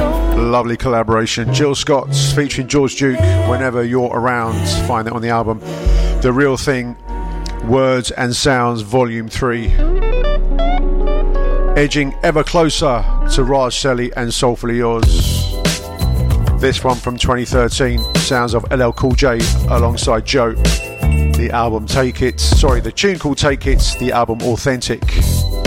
Lovely collaboration. Jill Scott's featuring George Duke, Whenever You're Around. Find it on the album The Real Thing, Words and Sounds, Volume 3. Edging ever closer to Raj Selly and Soulfully Yours. This one from 2013, sounds of LL Cool J alongside Joe. The tune called Take It, the album Authentic.